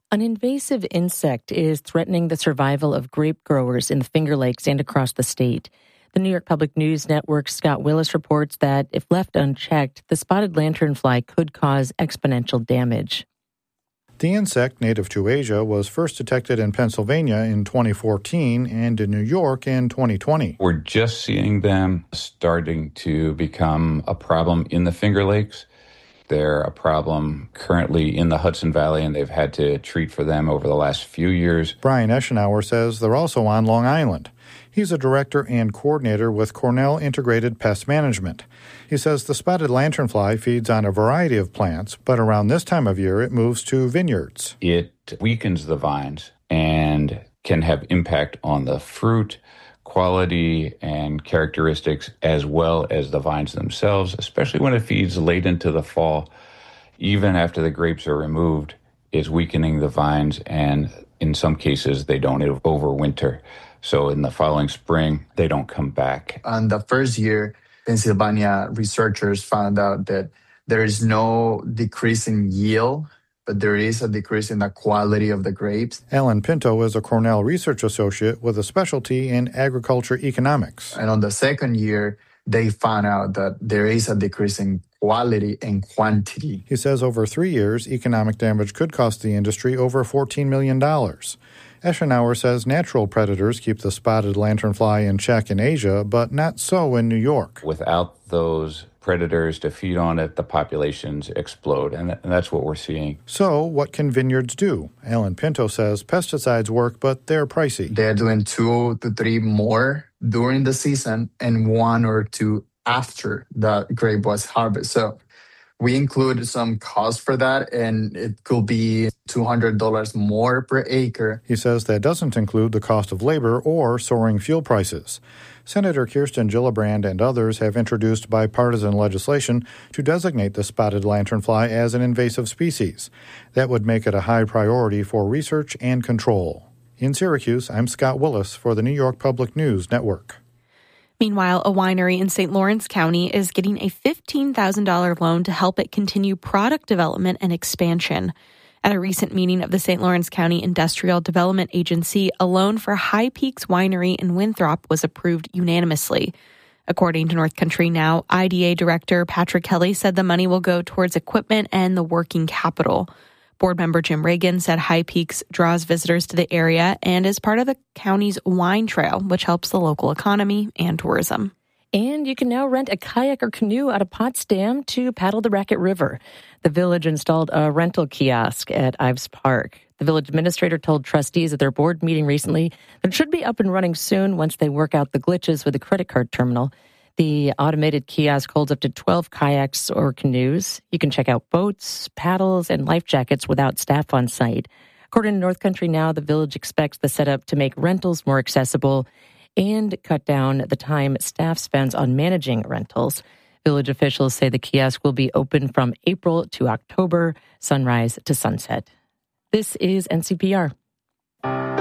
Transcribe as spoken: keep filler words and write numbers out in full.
An invasive insect is threatening the survival of grape growers in the Finger Lakes and across the state. The New York Public News Network's Scott Willis reports that if left unchecked, the spotted lanternfly could cause exponential damage. The insect, native to Asia, was first detected in Pennsylvania in twenty fourteen and in New York in twenty twenty. We're just seeing them starting to become a problem in the Finger Lakes. They're a problem currently in the Hudson Valley, and they've had to treat for them over the last few years. Brian Eschenauer says they're also on Long Island. He's a director and coordinator with Cornell Integrated Pest Management. He says the spotted lanternfly feeds on a variety of plants, but around this time of year it moves to vineyards. It weakens the vines and can have impact on the fruit quality and characteristics as well as the vines themselves, especially when it feeds late into the fall. Even after the grapes are removed, it's weakening the vines, and in some cases they don't overwinter. So in the following spring, they don't come back. On the first year, Pennsylvania researchers found out that there is no decrease in yield, but there is a decrease in the quality of the grapes. Alan Pinto is a Cornell research associate with a specialty in agriculture economics. And on the second year, they found out that there is a decrease in quality and quantity. He says over three years, economic damage could cost the industry over fourteen million dollars. Eschenauer says natural predators keep the spotted lanternfly in check in Asia, but not so in New York. Without those predators to feed on it, the populations explode, and that's what we're seeing. So what can vineyards do? Alan Pinto says pesticides work, but they're pricey. They're doing two to three more during the season and one or two after the grape was harvested. So we include some cost for that, and it could be two hundred dollars more per acre. He says that doesn't include the cost of labor or soaring fuel prices. Senator Kirsten Gillibrand and others have introduced bipartisan legislation to designate the spotted lanternfly as an invasive species. That would make it a high priority for research and control. In Syracuse, I'm Scott Willis for the New York Public News Network. Meanwhile, a winery in Saint Lawrence County is getting a fifteen thousand dollars loan to help it continue product development and expansion. At a recent meeting of the Saint Lawrence County Industrial Development Agency, a loan for High Peaks Winery in Winthrop was approved unanimously. According to North Country Now, I D A Director Patrick Kelly said the money will go towards equipment and the working capital. Board member Jim Reagan said High Peaks draws visitors to the area and is part of the county's wine trail, which helps the local economy and tourism. And you can now rent a kayak or canoe out of Potsdam to paddle the Racket River. The village installed a rental kiosk at Ives Park. The village administrator told trustees at their board meeting recently that it should be up and running soon once they work out the glitches with the credit card terminal. The automated kiosk holds up to twelve kayaks or canoes. You can check out boats, paddles, and life jackets without staff on site. According to North Country Now, the village expects the setup to make rentals more accessible and cut down the time staff spends on managing rentals. Village officials say the kiosk will be open from April to October, sunrise to sunset. This is N C P R.